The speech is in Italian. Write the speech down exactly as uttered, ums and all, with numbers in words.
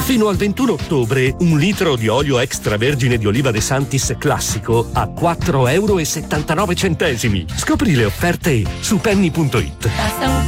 Fino al ventuno ottobre un litro di olio extravergine di oliva De Santis classico a quattro euro e settantanove centesimi. Scopri le offerte su penny punto it.